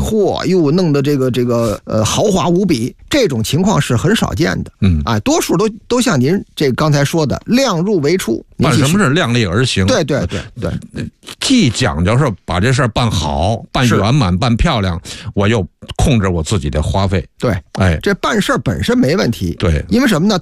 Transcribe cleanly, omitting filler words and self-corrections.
嚯，又弄得这个豪华无比，这种情况是很少见的。多数都像您这刚才说的，量入为出。 办什么事量力而行。 对， 既讲究是把这事儿办好、办圆满、办漂亮，我又控制我自己的花费。 对，这办事本身没问题。 对， 因为什么呢？